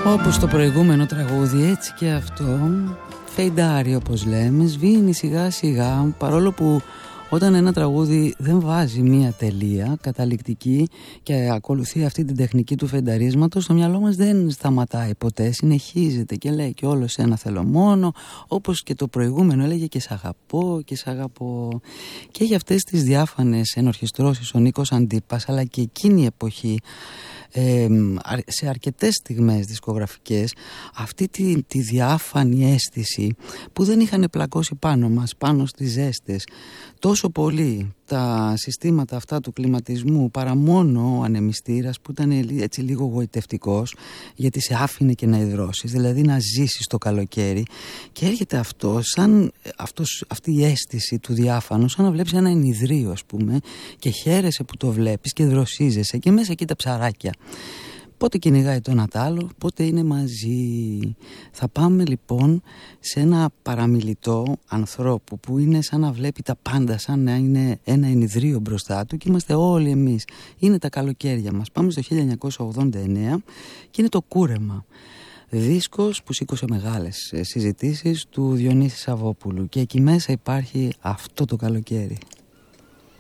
Όπως το προηγούμενο τραγούδι, έτσι και αυτό φεϊντάρει, όπως λέμε, σβήνει σιγά σιγά, παρόλο που όταν ένα τραγούδι δεν βάζει μία τελεία καταληκτική και ακολουθεί αυτή την τεχνική του φενταρίσματος, το μυαλό μας δεν σταματάει ποτέ, συνεχίζεται και λέει και όλο σε ένα θέλω μόνο, όπως και το προηγούμενο έλεγε και σ' αγαπώ και σ' αγαπώ. Και για αυτές τις διάφανες ενορχιστρώσεις ο Νίκος Αντίπας, αλλά και εκείνη η εποχή, σε αρκετές στιγμές δισκογραφικές, αυτή τη διάφανη αίσθηση που δεν είχαν πλακώσει πάνω μας, πάνω στις ζέστες τόσο πολύ τα συστήματα αυτά του κλιματισμού, παρά μόνο ο ανεμιστήρας που ήταν έτσι λίγο γοητευτικός, γιατί σε άφηνε και να υδρώσεις, δηλαδή να ζήσεις το καλοκαίρι, και έρχεται αυτή η αίσθηση του διάφανου, σαν να βλέπεις ένα ενιδρίο, ας πούμε, και χαίρεσαι που το βλέπεις και δροσίζεσαι, και μέσα εκεί τα ψαράκια πότε κυνηγάει το ένα τ' άλλο, πότε είναι μαζί. Θα πάμε λοιπόν σε ένα παραμιλητό ανθρώπου που είναι σαν να βλέπει τα πάντα, σαν να είναι ένα ενιδρίο μπροστά του, και είμαστε όλοι εμείς. Είναι τα καλοκαίρια μας. Πάμε στο 1989 και είναι το Κούρεμα. Δίσκος που σήκωσε μεγάλες συζητήσεις του Διονύση Σαββόπουλου, και εκεί μέσα υπάρχει αυτό το καλοκαίρι.